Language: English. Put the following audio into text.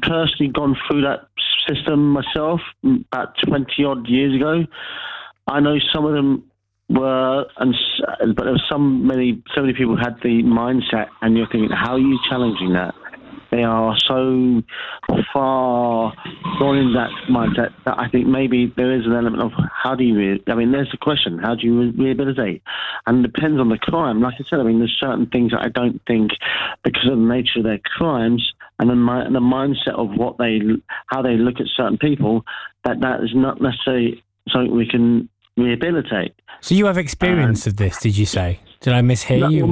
personally gone through that system myself about 20 odd years ago. I know some of them were, but there were so many people had the mindset, and you're thinking, how are you challenging that? They are so far gone in that mindset that I think maybe there is an element of how do you, there's the question, how do you rehabilitate? And it depends on the crime. Like I said, there's certain things that I don't think, because of the nature of their crimes and the mindset of how they look at certain people, that is not necessarily something we can rehabilitate. So you have experience of this, did you say? Did I mishear you?